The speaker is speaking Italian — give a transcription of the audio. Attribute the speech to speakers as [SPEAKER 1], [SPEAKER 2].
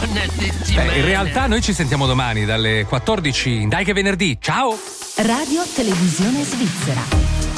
[SPEAKER 1] buona settimana.
[SPEAKER 2] In realtà noi ci sentiamo domani dalle 14. Dai che è venerdì. Ciao.
[SPEAKER 3] Radio Televisione Svizzera.